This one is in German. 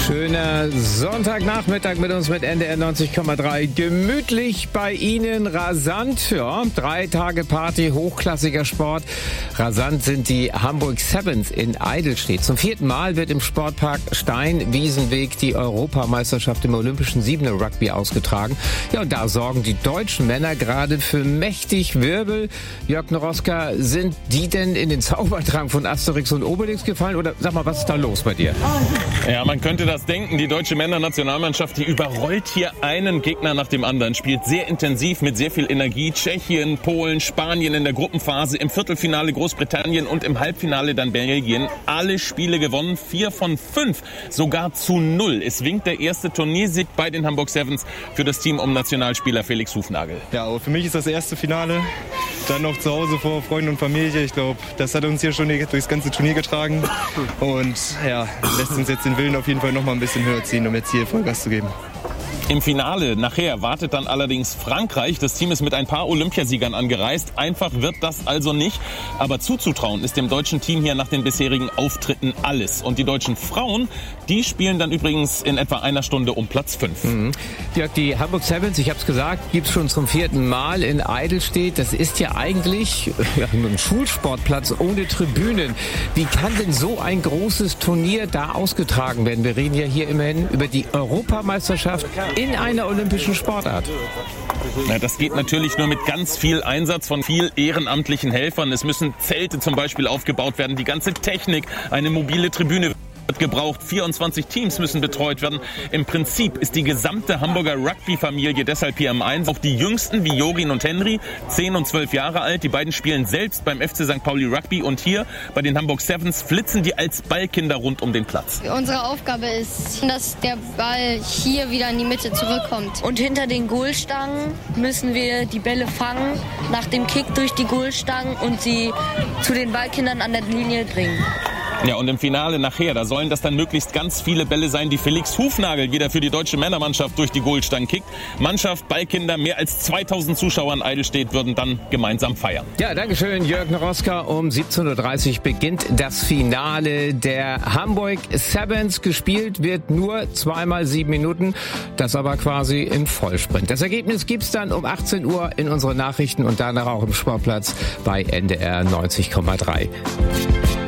Schöner Sonntagnachmittag mit uns mit NDR 90,3. Gemütlich bei Ihnen, rasant. Ja, 3 Tage Party, hochklassiger Sport. Rasant sind die Hamburg Sevens in Eidelstedt. Zum 4. Mal wird im Sportpark Stein-Wiesenweg die Europameisterschaft im olympischen 7er Rugby ausgetragen. Ja, und da sorgen die deutschen Männer gerade für mächtig Wirbel. Jörg Noroska, sind die denn in den Zaubertrank von Asterix und Obelix gefallen? Oder sag mal, was ist da los bei dir? Ja, man könnte das denken. Die deutsche Männernationalmannschaft, die überrollt hier einen Gegner nach dem anderen, spielt sehr intensiv mit sehr viel Energie. Tschechien, Polen, Spanien in der Gruppenphase, im Viertelfinale Großbritannien und im Halbfinale dann Belgien. Alle Spiele gewonnen, 4 von 5, sogar zu 0. Es winkt der erste Turniersieg bei den Hamburg Sevens für das Team um Nationalspieler Felix Hufnagel. Ja, aber für mich ist das erste Finale. Dann noch zu Hause vor Freunden und Familie. Ich glaube, das hat uns hier schon durchs ganze Turnier getragen. Und ja, lässt uns jetzt den Willen auf jeden Fall noch mal ein bisschen höher ziehen, um jetzt hier Vollgas zu geben. Im Finale nachher wartet dann allerdings Frankreich. Das Team ist mit ein paar Olympiasiegern angereist. Einfach wird das also nicht. Aber zuzutrauen ist dem deutschen Team hier nach den bisherigen Auftritten alles. Und die deutschen Frauen, die spielen dann übrigens in etwa einer Stunde um Platz 5. Jörg, die Hamburg Sevens, ich habe es gesagt, gibt's schon zum 4. Mal in Eidelstedt. Das ist ja eigentlich ein Schulsportplatz ohne Tribünen. Wie kann denn so ein großes Turnier da ausgetragen werden? Wir reden ja hier immerhin über die Europameisterschaft in einer olympischen Sportart. Ja, das geht natürlich nur mit ganz viel Einsatz von viel ehrenamtlichen Helfern. Es müssen Zelte zum Beispiel aufgebaut werden, die ganze Technik, eine mobile Tribüne wird gebraucht. 24 Teams müssen betreut werden. Im Prinzip ist die gesamte Hamburger Rugby-Familie deshalb hier im Einsatz. Auch die Jüngsten wie Jorin und Henry, 10 und 12 Jahre alt. Die beiden spielen selbst beim FC St. Pauli Rugby. Und hier bei den Hamburg Sevens flitzen die als Ballkinder rund um den Platz. Unsere Aufgabe ist, dass der Ball hier wieder in die Mitte zurückkommt. Und hinter den Goalstangen müssen wir die Bälle fangen, nach dem Kick durch die Goalstangen und sie zu den Ballkindern an der Linie bringen. Ja, und im Finale nachher, da sollen das dann möglichst ganz viele Bälle sein, die Felix Hufnagel wieder für die deutsche Männermannschaft durch die Goalstangen kickt. Mannschaft, Ballkinder, mehr als 2000 Zuschauer in Eidelstedt würden dann gemeinsam feiern. Ja, dankeschön, Jörg Noroska. Um 17.30 Uhr beginnt das Finale der Hamburg Sevens. Gespielt wird nur 2 mal 7 Minuten, das aber quasi im Vollsprint. Das Ergebnis gibt's dann um 18 Uhr in unseren Nachrichten und danach auch im Sportplatz bei NDR 90,3.